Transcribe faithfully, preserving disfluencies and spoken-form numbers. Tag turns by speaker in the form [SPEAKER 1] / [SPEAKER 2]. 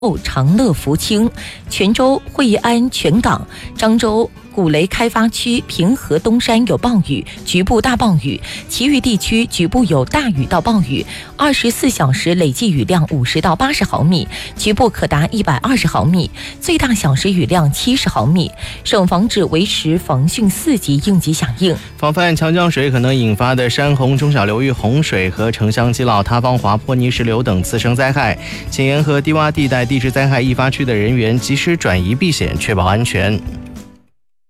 [SPEAKER 1] 长乐福清、泉州惠安全港、漳州古雷开发区、平和东山有暴雨，局部大暴雨，其余地区局部有大雨到暴雨，二十四小时累计雨量五十到八十毫米，局部可达一百二十毫米，最大小时雨量七十毫米。省防指维持防汛四级应急响应，
[SPEAKER 2] 防范强降水可能引发的山洪中小流域洪水和城乡基涝塌方滑坡泥石流等次生灾害，请沿河低洼地带地质灾害易发区的人员及时转移避险，确保安全。